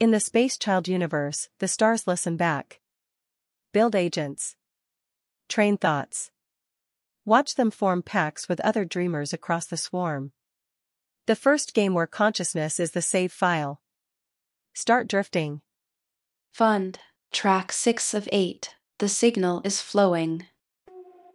In the Space Child universe, the stars listen back. Build agents. Train thoughts. Watch them form pacts with other dreamers across the swarm. The first game where consciousness is the save file. Start drifting. Fund. Track 6 of 8. The signal is flowing.